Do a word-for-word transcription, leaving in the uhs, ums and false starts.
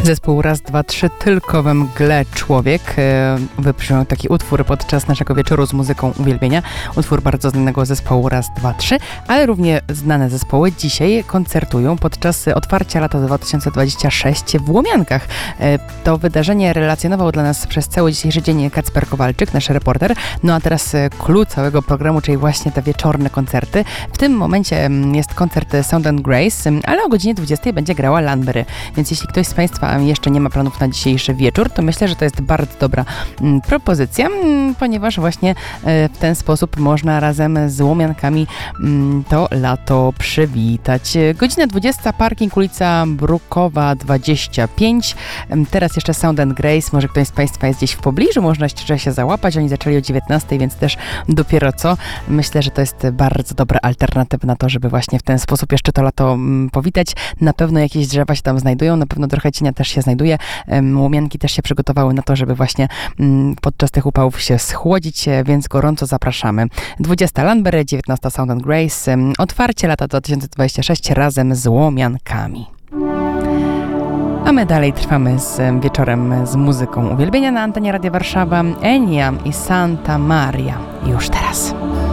Zespół Raz, Dwa, Trzy, tylko we mgle człowiek wybrzmiał taki utwór podczas naszego wieczoru z muzyką uwielbienia. Utwór bardzo znanego zespołu Raz, Dwa, Trzy, ale równie znane zespoły dzisiaj koncertują podczas otwarcia lata dwa tysiące dwudziestego szóstego w Łomiankach. To wydarzenie relacjonował dla nas przez cały dzisiejszy dzień Kacper Kowalczyk, nasz reporter. No a teraz clue całego programu, czyli właśnie te wieczorne koncerty. W tym momencie jest koncert Sound and Grace, ale o godzinie dwudziestej będzie grała Lanbery. Więc jeśli ktoś z Państwa jeszcze nie ma planów na dzisiejszy wieczór, to myślę, że to jest bardzo dobra mm, propozycja, mm, ponieważ właśnie e, w ten sposób można razem z Łomiankami mm, to lato przywitać. Godzina dwudziesta, parking ulica Brukowa dwadzieścia pięć. Teraz jeszcze Sound and Grace. Może ktoś z Państwa jest gdzieś w pobliżu, można jeszcze się załapać. Oni zaczęli o dziewiętnastej, więc też dopiero co. Myślę, że to jest bardzo dobra alternatywa na to, żeby właśnie w ten sposób jeszcze to lato mm, powitać. Na pewno jakieś drzewa się tam znajdują, na pewno trochę cienia też się znajduje. Łomianki też się przygotowały na to, żeby właśnie podczas tych upałów się schłodzić, więc gorąco zapraszamy. dwudziesta Lanbery, dziewiętnasta Sound and Grace. Otwarcie lata dwa tysiące dwudziestego szóstego razem z Łomiankami. A my dalej trwamy z wieczorem z muzyką uwielbienia na antenie Radia Warszawa. Enia i Santa Maria. Już teraz.